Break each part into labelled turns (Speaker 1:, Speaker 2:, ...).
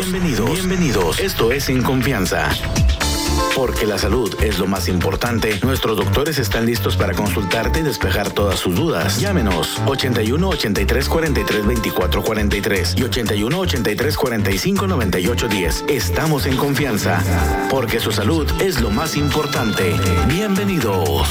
Speaker 1: Bienvenidos. Esto es En Confianza. Porque la salud es lo más importante, nuestros doctores están listos para consultarte y despejar todas sus dudas. Llámenos 81 83 43 24 43 y 81 83 45 98 10. Estamos en confianza, porque su salud es lo más importante. Bienvenidos.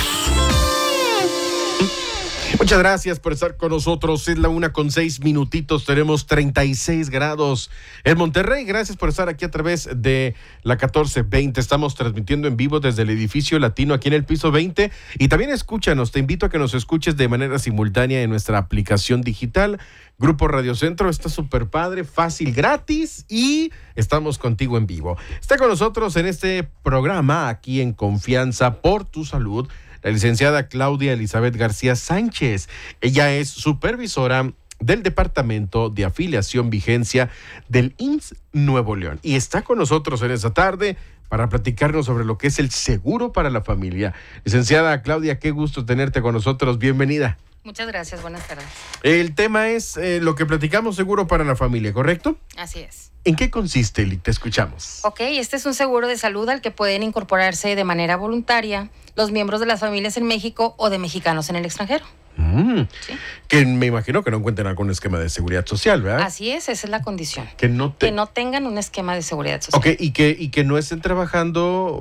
Speaker 2: Muchas gracias por estar con nosotros. Es la 1:06. Tenemos 36 grados en Monterrey. Gracias por estar aquí a través de la 1420. Estamos transmitiendo en vivo desde el edificio latino aquí en el piso 20. Y también escúchanos. Te invito a que nos escuches de manera simultánea en nuestra aplicación digital. Grupo Radio Centro está súper padre, fácil, gratis y estamos contigo en vivo. Está con nosotros en este programa aquí en Confianza por tu Salud la licenciada Claudia Elizabeth García Sánchez. Ella es supervisora del Departamento de Afiliación Vigencia del IMSS Nuevo León. Y está con nosotros en esta tarde para platicarnos sobre lo que es el seguro para la familia. Licenciada Claudia, qué gusto tenerte con nosotros. Bienvenida.
Speaker 3: Muchas gracias, buenas tardes.
Speaker 2: El tema es lo que platicamos, seguro para la familia, ¿correcto?
Speaker 3: Así es.
Speaker 2: ¿En qué consiste, Eli? Te escuchamos.
Speaker 3: Ok, este es un seguro de salud al que pueden incorporarse de manera voluntaria los miembros de las familias en México o de mexicanos en el extranjero. ¿Sí?
Speaker 2: Que me imagino que no cuenten con un esquema de seguridad social, ¿verdad?
Speaker 3: Así es, esa es la condición.
Speaker 2: Que no
Speaker 3: tengan un esquema de seguridad social.
Speaker 2: Ok, y que no estén trabajando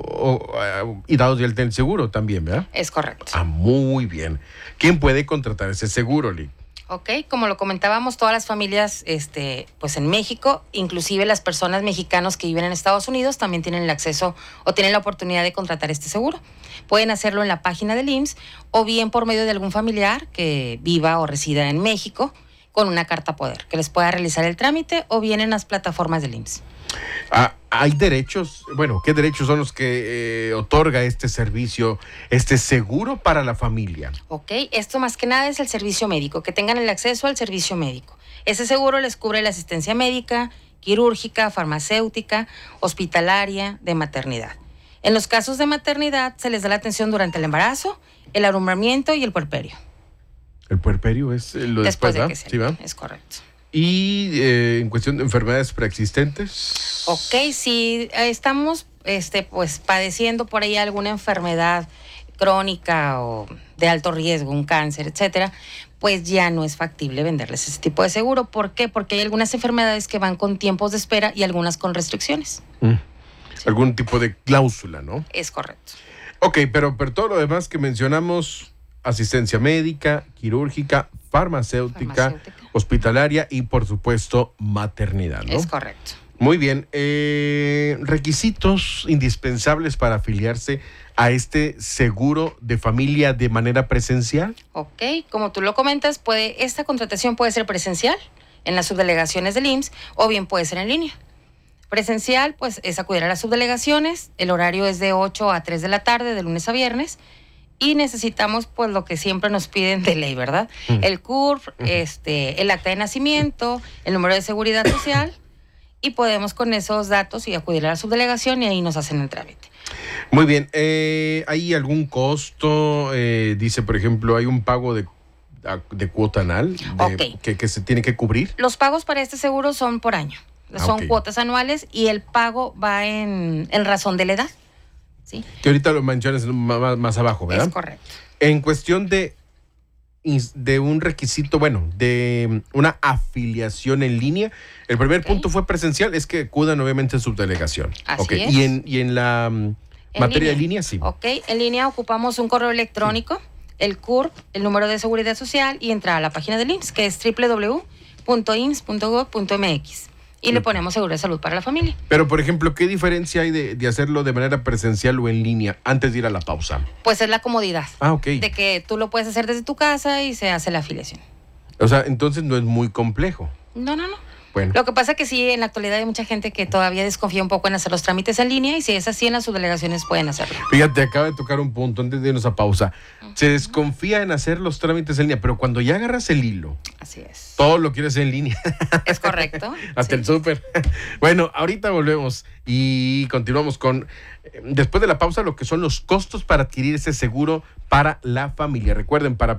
Speaker 2: y dados de alta en el seguro también, ¿verdad?
Speaker 3: Es correcto.
Speaker 2: Ah, muy bien. ¿Quién puede contratar ese seguro, Lee?
Speaker 3: Ok, como lo comentábamos, todas las familias pues en México, inclusive las personas mexicanos que viven en Estados Unidos, también tienen el acceso o tienen la oportunidad de contratar este seguro. Pueden hacerlo en la página del IMSS o bien por medio de algún familiar que viva o resida en México con una carta poder, que les pueda realizar el trámite o bien en las plataformas del IMSS.
Speaker 2: Hay derechos, bueno, ¿qué derechos son los que otorga este servicio, este seguro para la familia?
Speaker 3: Ok, esto más que nada es el servicio médico, que tengan el acceso al servicio médico. Ese seguro les cubre la asistencia médica, quirúrgica, farmacéutica, hospitalaria, de maternidad. En los casos de maternidad se les da la atención durante el embarazo, el alumbramiento y el puerperio.
Speaker 2: El puerperio es lo después
Speaker 3: de
Speaker 2: ¿va?
Speaker 3: que se
Speaker 2: ¿Sí, va?
Speaker 3: Es correcto.
Speaker 2: ¿Y en cuestión de enfermedades preexistentes?
Speaker 3: Ok, si estamos pues padeciendo por ahí alguna enfermedad crónica o de alto riesgo, un cáncer, etcétera, pues ya no es factible venderles ese tipo de seguro. ¿Por qué? Porque hay algunas enfermedades que van con tiempos de espera y algunas con restricciones.
Speaker 2: Sí. Algún tipo de cláusula, ¿no?
Speaker 3: Es correcto.
Speaker 2: Ok, pero todo lo demás que mencionamos, asistencia médica, quirúrgica, farmacéutica, hospitalaria y, por supuesto, maternidad, ¿no?
Speaker 3: Es correcto.
Speaker 2: Muy bien. Requisitos indispensables para afiliarse a este seguro de familia de manera presencial.
Speaker 3: Ok, como tú lo comentas, esta contratación puede ser presencial en las subdelegaciones del IMSS o bien puede ser en línea. Presencial, pues, es acudir a las subdelegaciones. El horario es de 8 a 3 de la tarde, de lunes a viernes. Y necesitamos, pues, lo que siempre nos piden de ley, ¿verdad? El CURP, el acta de nacimiento, el número de seguridad social. Y podemos con esos datos y acudir a la subdelegación y ahí nos hacen el trámite.
Speaker 2: Muy bien. ¿Hay algún costo? Dice, por ejemplo, ¿hay un pago de cuota anual que se tiene que cubrir?
Speaker 3: Los pagos para este seguro son por año. Son cuotas anuales y el pago va en razón de la edad. ¿Sí?
Speaker 2: Que ahorita lo mencionas más abajo, ¿verdad?
Speaker 3: Es correcto.
Speaker 2: En cuestión de un requisito, de una afiliación en línea, el primer punto fue presencial, es que acudan obviamente a su delegación.
Speaker 3: Así es.
Speaker 2: Y en la materia de línea, sí.
Speaker 3: Ok, en línea ocupamos un correo electrónico, el CURP, el número de seguridad social y entrar a la página del IMSS, que es www.ims.gov.mx. Y le ponemos seguro de salud para la familia.
Speaker 2: Pero, por ejemplo, ¿qué diferencia hay de hacerlo de manera presencial o en línea antes de ir a la pausa?
Speaker 3: Pues es la comodidad.
Speaker 2: Ok.
Speaker 3: De que tú lo puedes hacer desde tu casa y se hace la afiliación.
Speaker 2: O sea, entonces no es muy complejo.
Speaker 3: No.
Speaker 2: Bueno.
Speaker 3: Lo que pasa es que sí, en la actualidad hay mucha gente que todavía desconfía un poco en hacer los trámites en línea y si es así, en las subdelegaciones pueden hacerlo.
Speaker 2: Fíjate, acaba de tocar un punto antes de irnos a pausa. Se desconfía en hacer los trámites en línea, pero cuando ya agarras el hilo,
Speaker 3: así es,
Speaker 2: todo lo quieres hacer en línea.
Speaker 3: Es correcto.
Speaker 2: Hasta el súper. Bueno, ahorita volvemos y continuamos con, después de la pausa, lo que son los costos para adquirir ese seguro para la familia. Recuerden, para